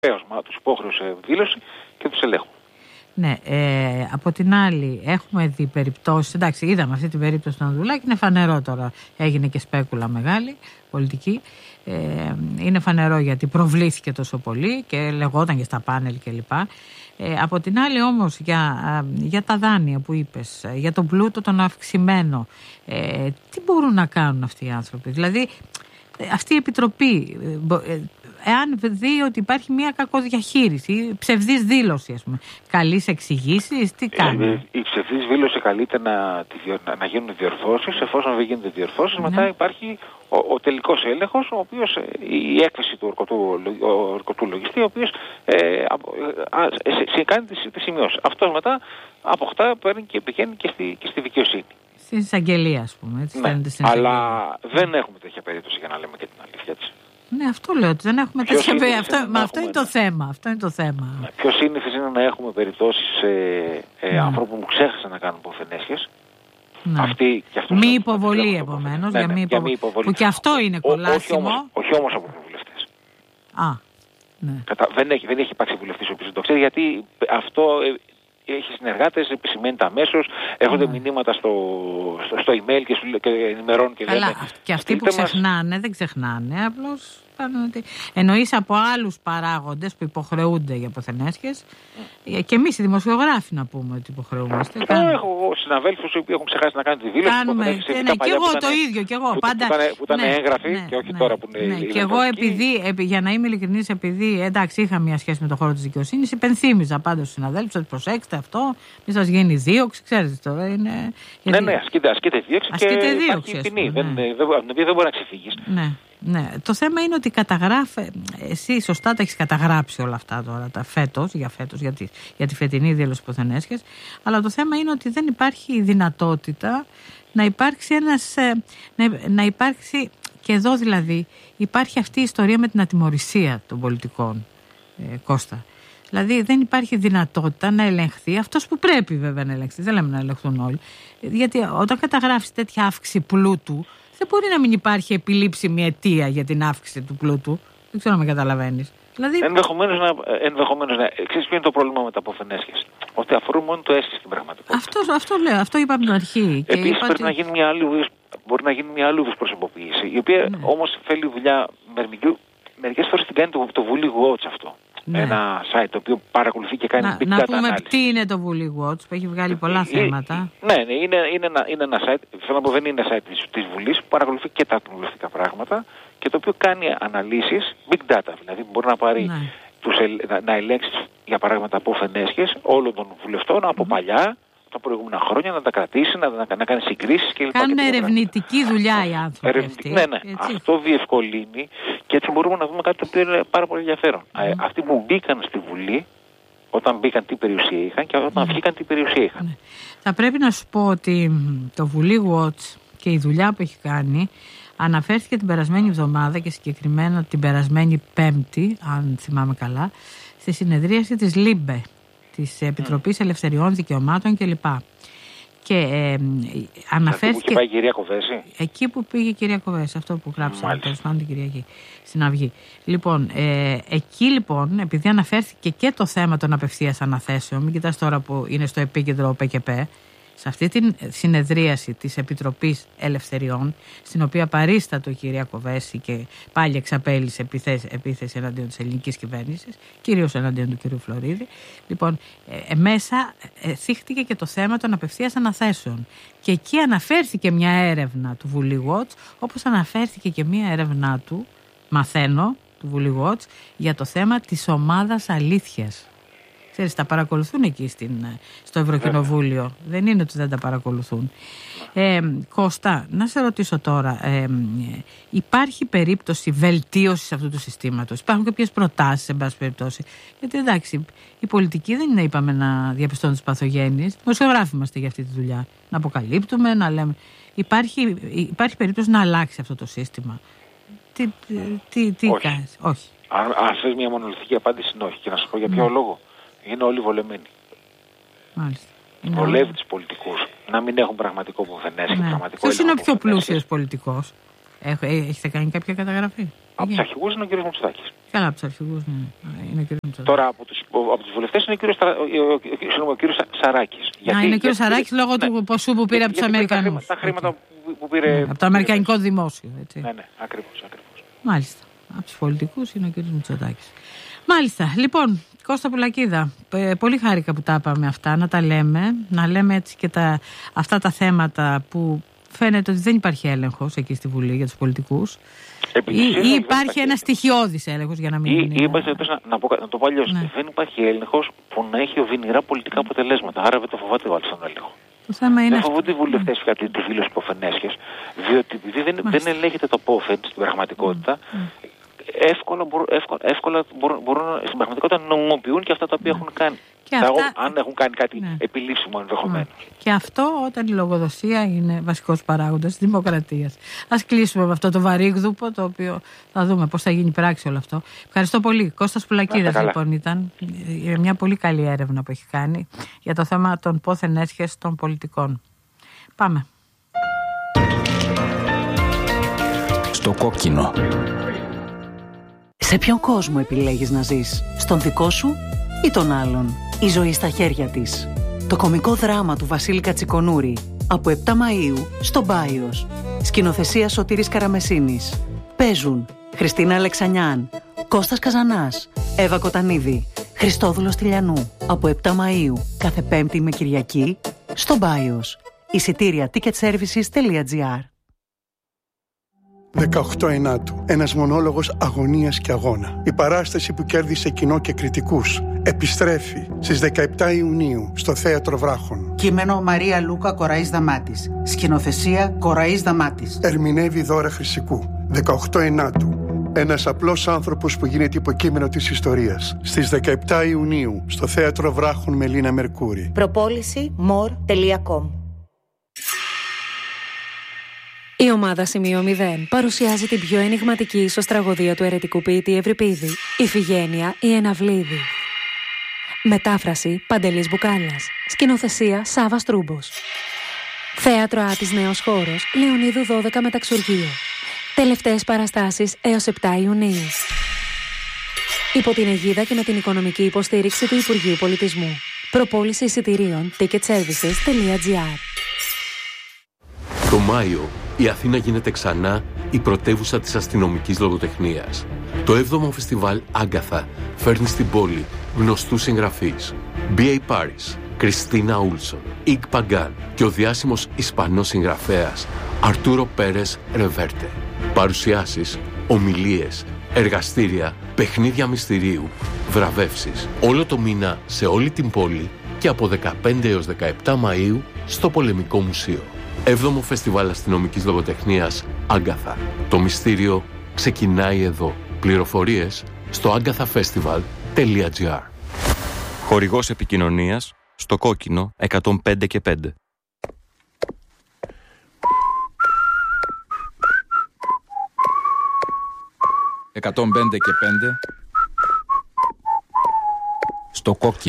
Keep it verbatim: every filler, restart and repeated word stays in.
τους υπόχρεωσε δήλωση και τους ελέγχουν. Ναι, ε, από την άλλη έχουμε δει περιπτώσεις, εντάξει είδαμε αυτή την περίπτωση του Ανδρουλάκη, είναι φανερό τώρα, έγινε και σπέκουλα μεγάλη πολιτική, ε, είναι φανερό γιατί προβλήθηκε τόσο πολύ και λεγόταν και στα πάνελ κλπ. Ε, από την άλλη όμως για, για τα δάνεια που είπες, για τον πλούτο τον αυξημένο, ε, τι μπορούν να κάνουν αυτοί οι άνθρωποι, δηλαδή αυτή η επιτροπή, εάν δει ότι υπάρχει μια κακοδιαχείριση, ψευδής δήλωση, ας πούμε, καλείς εξηγήσεις, τι κάνει? Ε, η ψευδής δήλωση καλείται να, να, να γίνουν διορθώσεις, εφόσον δεν γίνονται διορθώσεις, ναι. Μετά υπάρχει ο, ο τελικός έλεγχος, ο οποίος, η έκθεση του ορκωτού, ορκωτού λογιστή, ο οποίος ε, ε, κάνει τις, τις σημειώσεις. Αυτός μετά αποκτά, παίρνει και πηγαίνει και στη, και στη δικαιοσύνη. Στην εισαγγελία, ας πούμε. Έτσι, ναι, αλλά δεν έχουμε τέτοια περίπτωση για να λέμε και την αλήθεια, έτσι. Ναι, αυτό λέω, ότι δεν έχουμε Ποιος τέτοια περίπτωση. Αυτό, είναι, αυτό, είναι το θέμα, αυτό είναι το θέμα. Ναι, πιο σύνηθες είναι να έχουμε περιπτώσεις ε, ε, ναι. ανθρώπων που ξέχασαν να κάνουν υποφαινέσχες. Ναι. Αυτή, και μη υποβολή, επομένως. Ναι, ναι, μη υποβολή. υποβολή. Που και αυτό είναι κολάσιμο. Όχι, όχι όμως από βουλευτές. Α, ναι. Κατα... Δεν, έχει, δεν έχει υπάρξει βουλευτής ο οποίος δεν το ξέρει, γιατί αυτό... Ε, έχει συνεργάτες, επισημαίνεται αμέσως, έρχονται mm. μηνύματα στο, στο, στο email και, σου, και ενημερώνουν και καλά, λένε... Και αυτοί που ξεχνάνε, μας... δεν ξεχνάνε, απλώς ότι... εννοείς από άλλους παράγοντες που υποχρεούνται για αποθενέσχες mm. και εμείς οι δημοσιογράφοι να πούμε ότι υποχρεούμαστε. Εγώ κάνουμε... έχω συναδέλφους που έχουν ξεχάσει να κάνουν τη δήλωση. Κάνουμε, ναι, ναι, και εγώ το ίδιο, και εγώ που, πάντα... Που, που, που ήταν ναι, έγγραφοι ναι, και όχι ναι, τώρα που είναι... Ναι, και εγώ επειδή, επί, για να είμαι ειλικρινής, επειδή εντάξει είχα μια σχέση με τον χώρο της δικαιοσύνης, υπενθύμιζα πάντα στους συναδέλφους ότι προσέξτε αυτό, μην σας γίνει δίωξη, ξέρετε τώρα είναι... Ναι, ναι, ασκείται, ασκείται δίωξη και υπάρχει ποινή, δεν μπορεί να ξεφύγεις. Ναι. Ναι, το θέμα είναι ότι καταγράφει, εσύ σωστά τα έχεις καταγράψει όλα αυτά τώρα, τα φέτος, για φέτος, για τη, για τη φετινή δήλωση υποθενέσχες, αλλά το θέμα είναι ότι δεν υπάρχει δυνατότητα να υπάρξει ένας, να, να υπάρξει, και εδώ δηλαδή υπάρχει αυτή η ιστορία με την ατιμωρησία των πολιτικών, ε, Κώστα. Δηλαδή δεν υπάρχει δυνατότητα να ελεγχθεί αυτός που πρέπει βέβαια να ελεγχθεί, δεν λέμε να ελεγχθούν όλοι, γιατί όταν καταγράφεις τέτοια αύξηση πλούτου, δεν μπορεί να μην υπάρχει επιλήψιμη αιτία για την αύξηση του πλούτου. Δεν ξέρω αν με καταλαβαίνεις. Δηλαδή... Ενδεχομένως να. Ενδεχομένως να ξέρεις ποιο είναι το πρόβλημα με τα αποφενέσχες? Ότι αφορούν μόνο το αίσθηση στην πραγματικότητα. Αυτό, αυτό λέω, αυτό είπα από την αρχή. Επίσης είπα πρέπει ότι... να γίνει μια άλλη, μπορεί να γίνει μια άλλη προσωποποίηση, η οποία ναι. όμως θέλει δουλειά. Μερικές φορές την κάνει το, το Βουλή Watch αυτό. Ναι. Ένα site το οποίο παρακολουθεί και κάνει να, big data να πούμε ανάλυση. Τι είναι το Βουλή Watch που έχει βγάλει πολλά ε, θέματα. Ναι, ναι είναι, είναι, ένα, είναι ένα site, θέλω να πω δεν είναι ένα site της, της Βουλής που παρακολουθεί και τα κοινοβουλευτικά πράγματα και το οποίο κάνει αναλύσεις big data, δηλαδή μπορεί να πάρει ναι. τους, να, να ελέγξει για παράδειγμα τα αποφενέσχες όλων των βουλευτών από mm-hmm. παλιά, τα προηγούμενα χρόνια, να τα κρατήσει, να, να, να κάνει συγκρίσεις κλπ. Κάνουν ερευνητική δουλειά οι άνθρωποι αυτοί. Ναι, ναι. Έτσι. Αυτό διευκολύνει και έτσι μπορούμε να δούμε κάτι το οποίο είναι πάρα πολύ ενδιαφέρον. Mm. Αυτοί που μπήκαν στη Βουλή, όταν μπήκαν τι περιουσία είχαν και όταν mm. βγήκαν τι περιουσία είχαν. Ναι. Θα πρέπει να σου πω ότι το Βουλή Watch και η δουλειά που έχει κάνει αναφέρθηκε την περασμένη εβδομάδα και συγκεκριμένα την περασμένη Πέμπτη, αν θυμάμαι καλά, στη συνεδρίαση της ΛΥΜΠΕ, της Επιτροπής mm. Ελευθεριών, Δικαιωμάτων κλπ. Και ε, αναφέρθηκε. Εκεί που πάει η κυρία Κοβέση. Εκεί που πήγε η κυρία Κοβέση, αυτό που γράψαμε τέλος πάντων την Κυριακή στην Αυγή. Λοιπόν, ε, εκεί λοιπόν, επειδή αναφέρθηκε και το θέμα των απευθείας αναθέσεων, μην κοιτάς τώρα που είναι στο επίκεντρο ο ΠΚΠ, σε αυτή την συνεδρίαση της Επιτροπής Ελευθεριών, στην οποία παρίστατο η κυρία Κοβέση και πάλι εξαπέλυσε επίθεση, επίθεση εναντίον της ελληνικής κυβέρνησης, κυρίως εναντίον του κυρίου Φλωρίδη. Λοιπόν, ε, μέσα ε, θίχτηκε και το θέμα των απευθείας αναθέσεων. Και εκεί αναφέρθηκε μια έρευνα του Βουλή Watch, όπως αναφέρθηκε και μια έρευνά του, μαθαίνω, του Βουλή Watch, για το θέμα της ομάδας αλήθειας. Ξέρεις, τα παρακολουθούν εκεί στην, στο Ευρωκοινοβούλιο. Yeah. Δεν είναι ότι δεν τα παρακολουθούν. Ε, Κώστα, να σε ρωτήσω τώρα. Ε, υπάρχει περίπτωση βελτίωσης αυτού του συστήματος? Υπάρχουν κάποιες προτάσεις, εν πάση περιπτώσει? Γιατί εντάξει, η πολιτική δεν είναι, είπαμε, να διαπιστώνουν τις παθογένειες. Δημοσιογράφοι είμαστε για αυτή τη δουλειά. Να αποκαλύπτουμε, να λέμε. Υπάρχει, υπάρχει περίπτωση να αλλάξει αυτό το σύστημα? Τι, τι, τι όχι. κάνεις? Όχι. Αν, αν θες μια μονολυθική απάντηση, είναι όχι. Και να σου πω για ποιο mm. λόγο. Είναι όλοι βολεμένοι. Μάλιστα. Βολεύει όλοι τους πολιτικούς να μην έχουν πραγματικό ποφενέσχη. Ναι. Ποιος είναι ο πιο πλούσιος πολιτικός? Έχετε κάνει κάποια καταγραφή? Από τους αρχηγούς είναι ο κύριος Μητσοτάκης. Καλά, από τους αρχηγούς ναι. είναι ο κύριος Μητσοτάκης. Τώρα από τους, από τους βουλευτές είναι ο κύριος, ο, ο, ο κύριος Σαράκης. Γιατί, Α, είναι ο κύριος Σαράκης λόγω ναι, του ποσού που πήρε για, από τους Αμερικανούς. Τα χρήματα okay. που, που πήρε... Ναι, από το αμερικανικό δημόσιο. Έτσι. Ναι, ναι, ακριβώς, ακριβώς. Μάλιστα. Από τους πολιτικούς είναι ο κύριος Μητσοτάκης. Μάλιστα. Λοιπόν, Κώστα Πουλακίδα, ε, πολύ χάρηκα που τα είπαμε αυτά, να τα λέμε, να λέμε έτσι και τα, αυτά τα θέματα που φαίνεται ότι δεν υπάρχει έλεγχος εκεί στη Βουλή για τους πολιτικούς. Ή, ή υπάρχει ένα στοιχειώδης έλεγχος για να μην ή, είναι. Ή, να, να, πω, να το πω αλλιώς. Ναι. Δεν υπάρχει έλεγχος που να έχει οδυνηρά πολιτικά αποτελέσματα. Άρα δεν το φοβάται ο άλλος τον έλεγχο. Το θέμα είναι δεν φοβούνται οι βουλευτές mm. κάτι τη δήλωση ποφενέσχες, διότι επειδή δεν, δεν ελέγχεται το πόφεν στην πραγματικότητα, mm. εύκολα, μπορούν, εύκολα, εύκολα μπορούν, μπορούν στην πραγματικότητα να νομιμοποιούν και αυτά τα οποία mm. έχουν κάνει. Αυτά... Αν έχουν κάνει κάτι ναι. επιλήψιμο ενδεχομένως. Mm. Και αυτό όταν η λογοδοσία είναι βασικός παράγοντας της δημοκρατίας. Ας κλείσουμε με αυτό το βαρύγδουπο, το οποίο θα δούμε πώς θα γίνει πράξη όλο αυτό. Ευχαριστώ πολύ. Κώστας Πουλακίδας λοιπόν ήταν μια πολύ καλή έρευνα που έχει κάνει για το θέμα των πόθεν έσχες των πολιτικών. Πάμε. Στο κόκκινο. Σε ποιον κόσμο επιλέγεις να ζεις? Στον δικό σου ή τον άλλον? Η ζωή στα χέρια της. Το κωμικό δράμα του Βασίλη Κατσικονούρη. Από επτά Μαΐου στο Μπάιος. Σκηνοθεσία Σωτήρης Καραμεσίνης. Παίζουν Χριστίνα Αλεξανιάν, Κώστας Καζανάς, Εύα Κοτανίδη, Χριστόδουλος Τηλιανού. Από επτά Μαΐου κάθε Πέμπτη με Κυριακή στο Μπάιος. Εισιτήρια ticketservices τελεία gr. δεκαοκτώ Ενάτου. Ένας μονόλογος αγωνίας και αγώνα. Η παράσταση που κέρδισε κοινό και κριτικούς επιστρέφει στις δεκαεπτά Ιουνίου στο Θέατρο Βράχων. Κείμενο Μαρία Λούκα Κοραής Δαμάτης. Σκηνοθεσία Κοραής Δαμάτης. Ερμηνεύει Δώρα Χρυσικού. δεκαοκτώ Ενάτου. Ένας απλός άνθρωπος που γίνεται υποκείμενο της ιστορίας. Στις δεκαεπτά Ιουνίου στο Θέατρο Βράχων με Λίνα Μερκούρη. Προπόληση more τελεία com. Η ομάδα Σημείο μηδέν παρουσιάζει την πιο ενιγματική ίσως τραγωδία του αιρετικού ποιητή Ευρυπίδη, Ιφηγένεια η Εναυλίδη. Μετάφραση Παντελής Μπουκάλας. Σκηνοθεσία Σάββας Τρούμπος. Θέατρο Άτης Νέος Χώρος, Λεωνίδου δώδεκα Μεταξουργείο. Τελευταίες παραστάσεις έως επτά Ιουνίου. Υπό την αιγίδα και με την οικονομική υποστήριξη του Υπουργείου Πολιτισμού. Προπόληση εισιτηρίων ticketservices τελεία gr. Το Μάιο η Αθήνα γίνεται ξανά η πρωτεύουσα της αστυνομικής λογοτεχνίας. Το έβδομο φεστιβάλ Άγκαθα φέρνει στην πόλη γνωστούς συγγραφείς. μπι έι Paris, Κριστίνα Ούλσον, Ικ Παγκάν και ο διάσημος Ισπανός συγγραφέας Αρτούρο Πέρες Ρεβέρτε. Παρουσιάσεις, ομιλίες, εργαστήρια, παιχνίδια μυστηρίου, βραβεύσεις. Όλο το μήνα σε όλη την πόλη και από δεκαπέντε έως δεκαεπτά Μαΐου στο Πολεμικό Μουσείο. Έβδομο Φεστιβάλ Αστυνομικής Λογοτεχνίας Άγκαθα. Το μυστήριο ξεκινάει εδώ. Πληροφορίες στο agathafestival τελεία gr. Χορηγός επικοινωνίας στο κόκκινο εκατόν πέντε και πέντε. εκατόν πέντε και πέντε στο κόκκινο.